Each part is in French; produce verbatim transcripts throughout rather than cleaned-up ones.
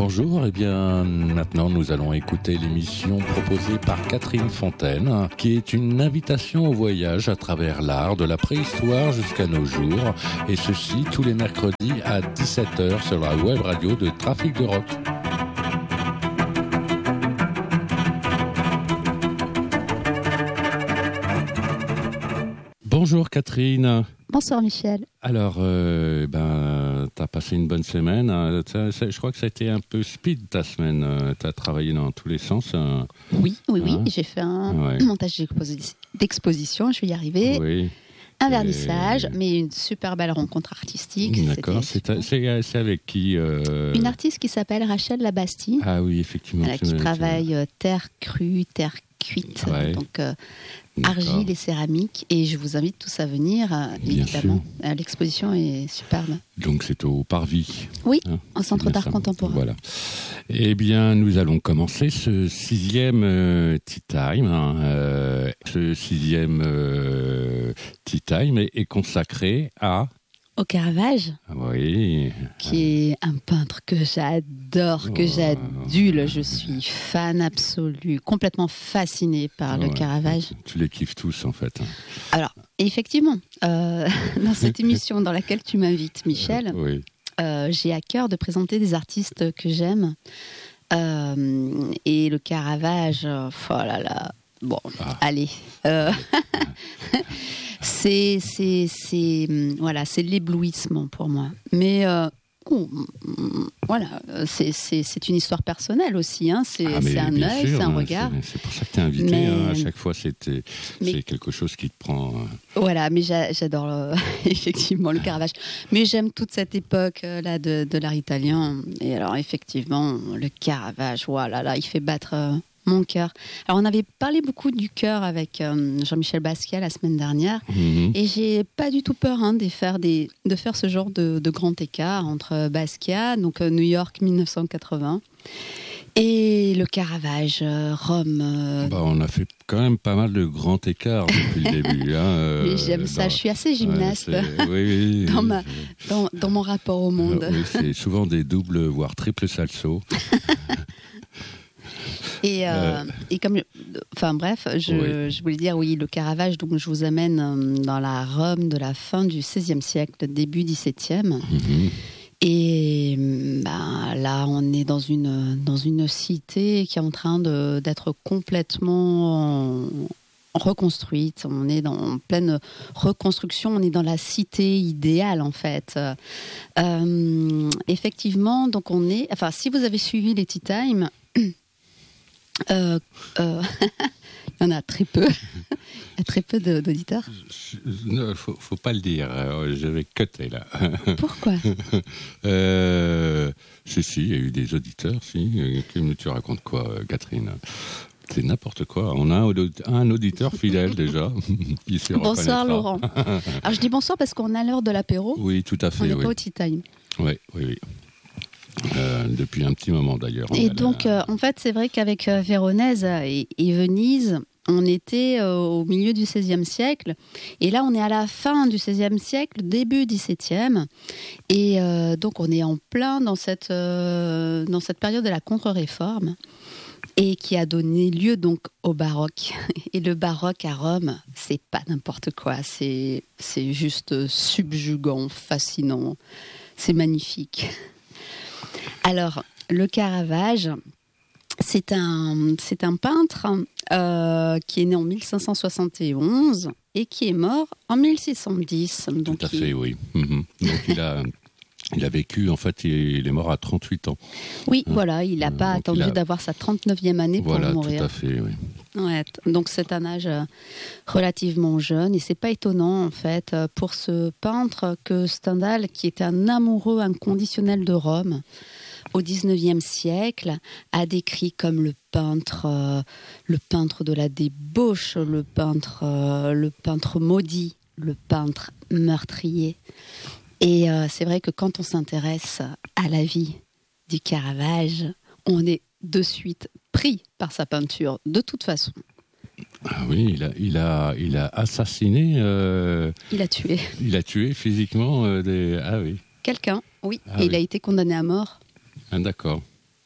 Bonjour, et bien maintenant nous allons écouter l'émission proposée par Catherine Fontaine, qui est une invitation au voyage à travers l'art de la préhistoire jusqu'à nos jours, et ceci tous les mercredis à dix-sept heures sur la web radio de Trafic de Rock. Bonjour Catherine. Bonsoir Michel. Alors, euh, ben, t'as passé une bonne semaine. Hein. Je crois que ça a été un peu speed ta semaine. T'as travaillé dans tous les sens. Hein. Oui, oui, oui. Hein? J'ai fait un ouais. montage d'exposi- d'exposition. Je vais y arriver. Oui. Un vernissage, Et... mais une super belle rencontre artistique. D'accord. C'est, c'est, c'est avec qui euh... Une artiste qui s'appelle Rachel Labastille. Ah oui, effectivement. Voilà, qui travaille euh, terre crue, terre cuite. Ouais. Donc, euh, argile et céramique, et je vous invite tous à venir, euh, évidemment. Sûr. L'exposition est superbe. Donc c'est au Parvis. Oui, hein, au Centre d'art ça. contemporain. Voilà. Eh bien, nous allons commencer ce sixième euh, Tea Time. Hein, euh, ce sixième euh, Tea Time est, est consacré à... Au Caravage, oui. qui est un peintre que j'adore, que oh. j'adule. Je suis fan absolue, complètement fascinée par oh, le Caravage. Tu les kiffes tous, en fait. Alors, effectivement, euh, dans cette émission dans laquelle tu m'invites, Michel, oui. euh, j'ai à cœur de présenter des artistes que j'aime. Euh, et le Caravage, oh là là, bon, ah. allez... Euh, C'est, c'est, c'est, voilà, c'est l'éblouissement pour moi. Mais euh, oh, voilà, c'est, c'est, c'est une histoire personnelle aussi. Hein. C'est, ah, c'est un œil, c'est un regard. C'est, c'est pour ça que tu es invité. Mais, hein. À chaque fois, c'est, mais, c'est quelque chose qui te prend. Voilà, mais j'a, j'adore euh, effectivement le Caravage. Mais j'aime toute cette époque euh, là de, de l'art italien. Et alors, effectivement, le Caravage, voilà, là, il fait battre. Euh, Mon cœur. Alors, on avait parlé beaucoup du cœur avec euh, Jean-Michel Basquiat la semaine dernière, mmh. et j'ai pas du tout peur hein, de, faire des, de faire ce genre de, de grand écart entre Basquiat, donc euh, New York dix-neuf cent quatre-vingts, et le Caravage, euh, Rome. Euh... Bah, on a fait quand même pas mal de grands écarts depuis le début. Hein, euh, mais j'aime ça, dans... je suis assez gymnaste ouais, oui, oui, dans, ma, dans, dans mon rapport au monde. Euh, oui, c'est souvent des doubles, voire triples salsos. Et, euh, euh, et comme, enfin bref, je, oui. je voulais dire, oui, le Caravage, donc je vous amène dans la Rome de la fin du seizième siècle, début dix-septième. Mm-hmm. Et ben, là, on est dans une, dans une cité qui est en train de, d'être complètement reconstruite. On est dans, en pleine reconstruction, on est dans la cité idéale, en fait. Euh, effectivement, donc on est... Enfin, si vous avez suivi les Tea Time... Euh, euh, il y en a très peu. Il y a très peu de, d'auditeurs. Il faut, faut pas le dire. Je vais cutter là. Pourquoi euh, Si, si, il y a eu des auditeurs. Si. Tu racontes quoi, Catherine ? C'est n'importe quoi. On a un auditeur fidèle déjà. Qui se bonsoir Laurent. Alors je dis bonsoir parce qu'on a l'heure de l'apéro. Oui, tout à fait. On n'est oui. pas au Tea Time. Oui, oui, oui. Euh, depuis un petit moment d'ailleurs. Et donc, la... euh, en fait, c'est vrai qu'avec euh, Véronèse et, et Venise, on était euh, au milieu du seizième siècle. Et là, on est à la fin du seizième siècle, début dix-septième. Et euh, donc, on est en plein dans cette, euh, dans cette période de la contre-réforme. Et qui a donné lieu donc au baroque. Et le baroque à Rome, c'est pas n'importe quoi. C'est, c'est juste subjugant, fascinant. C'est magnifique. Alors, le Caravage, c'est un, c'est un peintre euh, qui est né en mille cinq cent soixante et onze et qui est mort en mille six cent dix. Donc Tout à il... fait, oui. Mmh. Donc, il a... Il a vécu, en fait, il est mort à trente-huit ans. Oui, hein voilà, il n'a pas donc attendu a... d'avoir sa trente-neuvième année pour voilà, mourir. Voilà, tout à fait, oui. Ouais, donc c'est un âge relativement jeune, et c'est pas étonnant, en fait, pour ce peintre que Stendhal, qui était un amoureux inconditionnel de Rome, au dix-neuvième siècle, a décrit comme le peintre, euh, le peintre de la débauche, le peintre, euh, le peintre maudit, le peintre meurtrier. Et euh, c'est vrai que quand on s'intéresse à la vie du Caravage, on est de suite pris par sa peinture, de toute façon. Ah oui, il a, il a, il a assassiné... Euh, il a tué. Il a tué physiquement euh, des... Ah oui. Quelqu'un, oui. Ah et oui. Il a été condamné à mort. Ah, d'accord.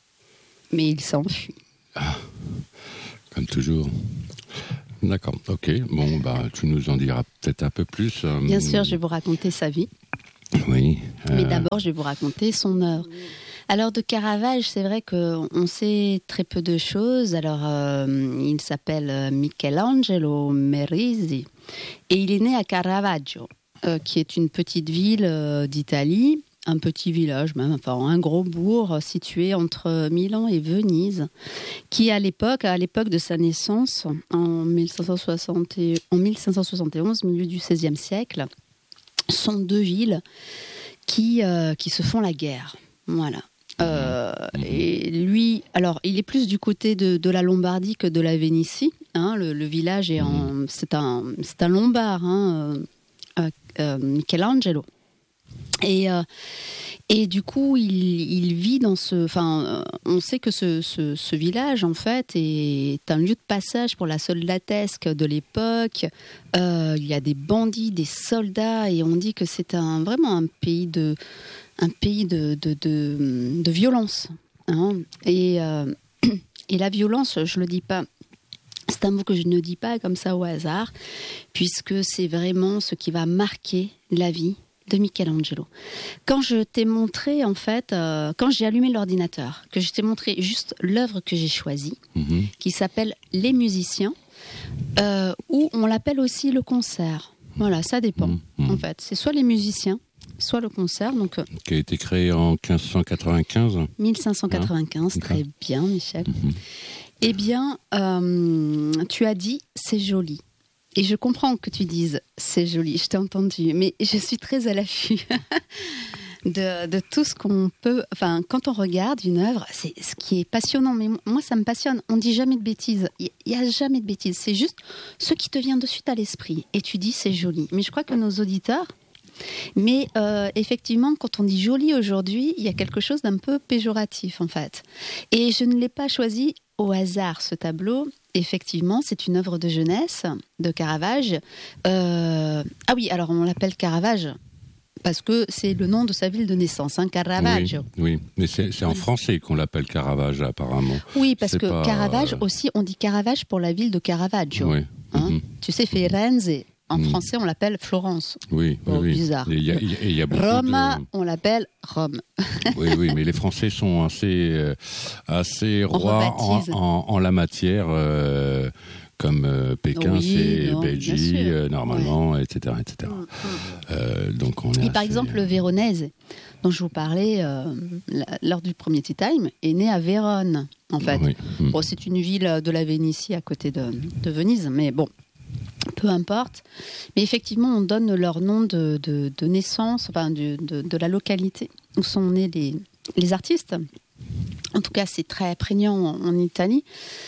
mais il s'enfuit. Ah, comme toujours. D'accord, ok. Bon, bah, tu nous en diras peut-être un peu plus. Euh... Bien sûr, je vais vous raconter sa vie. Oui. Euh... Mais d'abord, je vais vous raconter son œuvre. Alors, de Caravage, c'est vrai qu'on sait très peu de choses. Alors, euh, il s'appelle Michelangelo Merisi et il est né à Caravaggio, euh, qui est une petite ville euh, d'Italie, un petit village même, enfin un gros bourg situé entre Milan et Venise, qui à l'époque, à l'époque de sa naissance, en mille cinq cent soixante et, en mille cinq cent soixante et onze, milieu du seizième siècle, sont deux villes qui, euh, qui se font la guerre. Voilà. Euh, et lui, alors, il est plus du côté de, de la Lombardie que de la Vénétie. Hein, le, le village est en, c'est un, c'est un lombard, hein, euh, euh, Michelangelo. Et euh, et du coup, il, il vit dans ce. Enfin, on sait que ce, ce, ce village, en fait, est un lieu de passage pour la soldatesque de l'époque. Euh, il y a des bandits, des soldats, et on dit que c'est un vraiment un pays de un pays de, de, de, de violence. Hein. Et, euh, et la violence, je ne le dis pas, c'est un mot que je ne dis pas comme ça au hasard, puisque c'est vraiment ce qui va marquer la vie de Michelangelo. Quand je t'ai montré, en fait, euh, quand j'ai allumé l'ordinateur, que je t'ai montré juste l'œuvre que j'ai choisie, mmh. qui s'appelle « Les musiciens euh, », où on l'appelle aussi le concert. Voilà, ça dépend, mmh. en fait. C'est soit les musiciens, soit le concert. Donc, qui a été créé en quinze cent quatre-vingt-quinze. mille cinq cent quatre-vingt-quinze, ah, très bien, Michel. Mm-hmm. Eh bien, euh, tu as dit « c'est joli ». Et je comprends que tu dises « c'est joli », je t'ai entendu, mais je suis très à l'affût de, de tout ce qu'on peut... Enfin, quand on regarde une œuvre, c'est ce qui est passionnant, mais moi, ça me passionne. On ne dit jamais de bêtises. Il n'y a jamais de bêtises. C'est juste ce qui te vient de suite à l'esprit. Et tu dis « c'est joli ». Mais je crois que nos auditeurs... Mais euh, effectivement, quand on dit joli aujourd'hui, il y a quelque chose d'un peu péjoratif en fait. Et je ne l'ai pas choisi au hasard, ce tableau. Effectivement, c'est une œuvre de jeunesse de Caravage. Euh... Ah oui, alors on l'appelle Caravage parce que c'est le nom de sa ville de naissance, hein, Caravaggio. Oui, oui. Mais c'est, c'est en français qu'on l'appelle Caravage apparemment. Oui, parce c'est que pas... Caravage aussi, on dit Caravage pour la ville de Caravaggio. Oui. Hein Mm-hmm. Tu sais, Firenze. En mmh. français, on l'appelle Florence. Oui, oh, oui. Bizarre. Et y a, et y a Roma, de... on l'appelle Rome. oui, oui, mais les Français sont assez, euh, assez rois en, en, en la matière, euh, comme euh, Pékin, oui, c'est non, Belgique, euh, normalement, ouais. et cetera, et cetera. Mmh. Euh, donc on est et assez... par exemple, le Véronèse, dont je vous parlais euh, lors du premier Tea Time, est né à Vérone, en fait. Oui. Mmh. Bon, c'est une ville de la Vénétie à côté de, de Venise, mais bon. Peu importe, mais effectivement, on donne leur nom de, de, de naissance, enfin de, de, de la localité où sont nés les, les artistes. En tout cas, c'est très prégnant en, en Italie.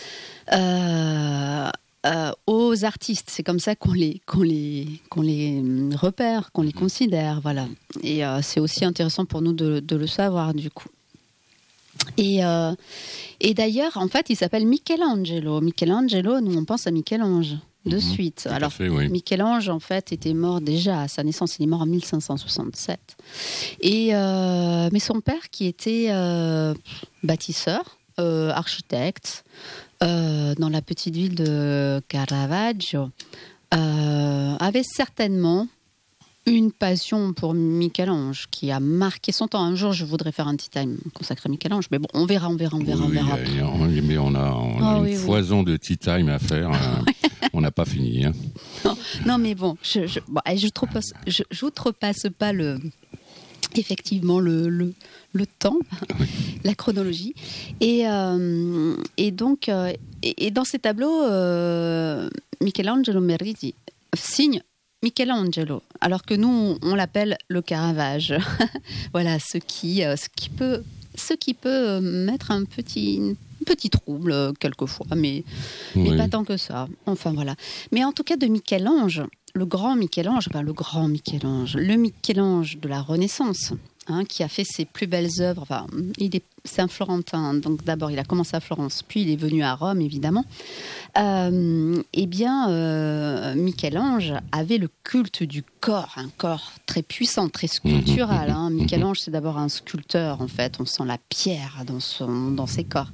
Euh, euh, aux artistes, c'est comme ça qu'on les, qu'on les, qu'on les repère, qu'on les considère, voilà. Et euh, c'est aussi intéressant pour nous de, de le savoir, du coup. Et, euh, et d'ailleurs, en fait, il s'appelle Michelangelo. Michelangelo, nous, on pense à Michel-Ange. De mmh, suite. Alors, fait, oui. Michel-Ange, en fait, était mort déjà à sa naissance. Il est mort en mille cinq cent soixante-sept. Et, euh, mais son père, qui était euh, bâtisseur, euh, architecte, euh, dans la petite ville de Caravaggio, euh, avait certainement une passion pour Michel-Ange qui a marqué son temps. Un jour, je voudrais faire un tea time consacré à Michel-Ange, mais bon, on verra, on verra, on verra, oui, on verra. Oui, on, mais on a, on a oh, une oui, foison oui. de tea time à faire. Hein. On n'a pas fini. Hein. Non, non, mais bon, je je, bon, je, outrepasse, je, je outrepasse pas le, effectivement le, le, le temps, oui. la chronologie. Et, euh, et donc, euh, et, et dans ces tableaux, euh, Michelangelo Merisi signe Michelangelo, alors que nous, on l'appelle le Caravage. Voilà, ce qui, ce qui peut, ce qui peut mettre un petit, un petit trouble quelquefois, mais, oui. mais pas tant que ça. Enfin, voilà. Mais en tout cas, de Michel-Ange, le grand Michel-Ange, enfin, le grand Michel-Ange, le Michel-Ange de la Renaissance, hein, qui a fait ses plus belles œuvres. Enfin, il est, c'est un Florentin, donc d'abord il a commencé à Florence, puis il est venu à Rome, évidemment. Euh, eh bien, euh, Michel-Ange avait le culte du corps, un corps très puissant, très sculptural. Hein. Michel-Ange, c'est d'abord un sculpteur, en fait. On sent la pierre dans, son, dans ses corps.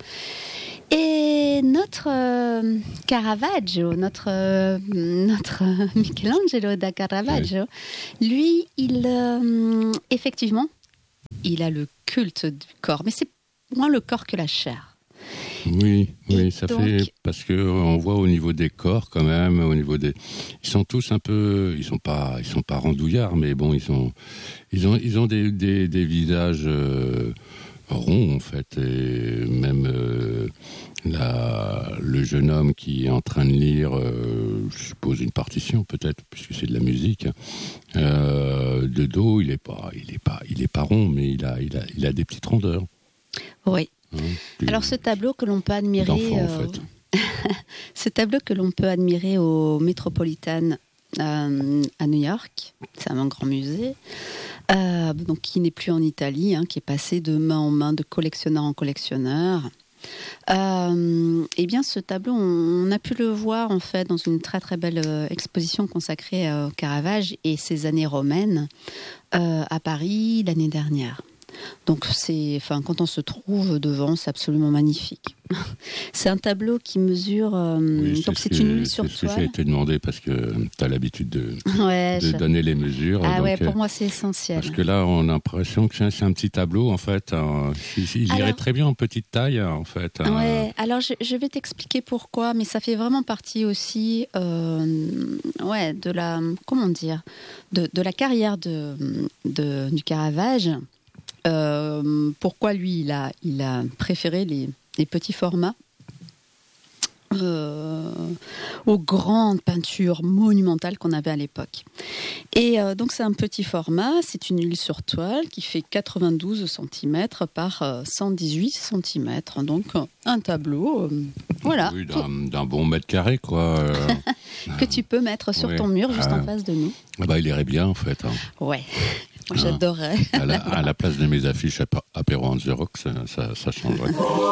Et notre euh, Caravaggio, notre, euh, notre euh, Michelangelo da Caravaggio, oui. lui, il, euh, effectivement, il a le culte du corps, mais c'est moins le corps que la chair. Oui, oui, Et ça donc... fait parce que on voit au niveau des corps quand même, au niveau des, ils sont tous un peu, ils sont pas, ils sont pas randouillards, mais bon, ils sont, ils ont, ils ont des des, des visages euh, ronds en fait, et même euh, la, le jeune homme qui est en train de lire, euh, je suppose une partition peut-être, puisque c'est de la musique. Euh, de dos, il est pas, il est pas, il est pas rond, mais il a, il a, il a des petites rondeurs. Oui. Hein, Alors ce tableau que l'on peut admirer, d'enfant, en euh, fait. ce tableau que l'on peut admirer au Metropolitan euh, à New York, c'est un grand musée, euh, donc qui n'est plus en Italie, hein, qui est passé de main en main, de collectionneur en collectionneur. Euh, eh bien, ce tableau, on, on a pu le voir en fait dans une très très belle euh, exposition consacrée à Caravage et ses années romaines euh, à Paris l'année dernière. Donc, c'est, enfin, quand on se trouve devant, c'est absolument magnifique. C'est un tableau qui mesure. Euh, oui, donc, c'est, c'est une huile sur toile. C'est ce que toile. j'ai été demandé parce que tu as l'habitude de, ouais, de je... donner les mesures. Ah donc, ouais, pour moi, c'est essentiel. Parce que là, on a l'impression que c'est un, c'est un petit tableau, en fait. Hein, il il alors, irait très bien en petite taille, en fait. Hein. Ouais, alors je, je vais t'expliquer pourquoi, mais ça fait vraiment partie aussi, euh, ouais, de la, comment dire, de, de la carrière de, de du Caravage. Euh, pourquoi lui, il a, il a préféré les, les petits formats euh, aux grandes peintures monumentales qu'on avait à l'époque. Et euh, donc c'est un petit format, c'est une huile sur toile qui fait quatre-vingt-douze centimètres par euh, cent dix-huit centimètres, donc euh, un tableau, euh, voilà. Oui, d'un, d'un bon mètre carré, quoi. Euh, que tu peux mettre sur ouais. ton mur juste ah. en face de nous. Ah bah, il irait bien, en fait. Hein. Ouais. J'adorerais. À la, à la place de mes affiches apéro on the rock, ça, ça, ça changerait.